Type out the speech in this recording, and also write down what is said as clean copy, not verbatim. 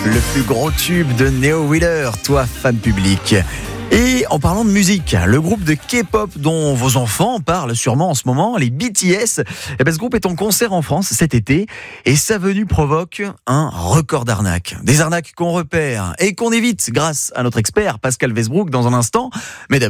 Le plus gros tube de Neo Wheeler, toi fan public. Et en parlant de musique, le groupe de K-pop dont vos enfants parlent sûrement en ce moment, les BTS, ce groupe est en concert en France cet été et sa venue provoque un record d'arnaques. Des arnaques qu'on repère et qu'on évite grâce à notre expert Pascal Westbrook dans un instant. Mais d'abord,